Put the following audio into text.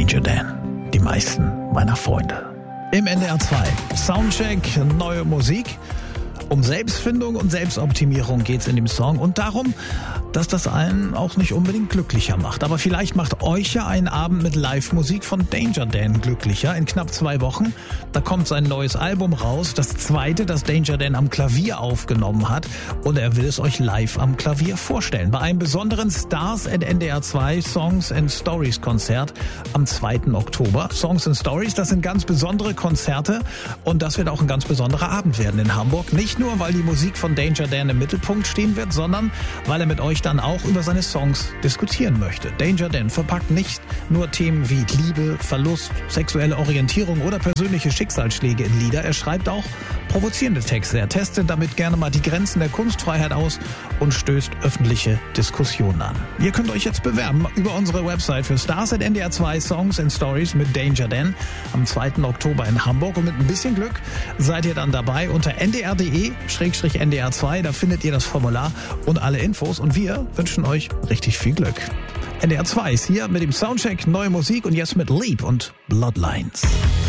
Danger Dan. Die meisten meiner Freunde. Im NDR 2. Soundcheck, neue Musik. Um Selbstfindung und Selbstoptimierung geht's in dem Song und darum, dass das einen auch nicht unbedingt glücklicher macht. Aber vielleicht macht euch ja ein Abend mit Live-Musik von Danger Dan glücklicher. In knapp 2 Wochen, da kommt sein neues Album raus. Das zweite, das Danger Dan am Klavier aufgenommen hat. Und er will es euch live am Klavier vorstellen. Bei einem besonderen Stars at NDR 2 Songs and Stories Konzert am 2. Oktober. Songs and Stories, das sind ganz besondere Konzerte. Und das wird auch ein ganz besonderer Abend werden in Hamburg. Nicht nur, weil die Musik von Danger Dan im Mittelpunkt stehen wird, sondern weil er mit euch dann auch über seine Songs diskutieren möchte. Danger Dan verpackt nicht nur Themen wie Liebe, Verlust, sexuelle Orientierung oder persönliche Schicksalsschläge in Lieder. Er schreibt auch provozierende Texte. Er testet damit gerne mal die Grenzen der Kunstfreiheit aus und stößt öffentliche Diskussionen an. Ihr könnt euch jetzt bewerben über unsere Website für Stars at NDR 2 Songs and Stories mit Danger Dan am 2. Oktober in Hamburg. Und mit ein bisschen Glück seid ihr dann dabei unter ndr.de/NDR2. Da findet ihr das Formular und alle Infos. Und wir wünschen euch richtig viel Glück. NDR 2 ist hier mit dem Soundcheck, neue Musik und jetzt mit Leap und Bloodlines.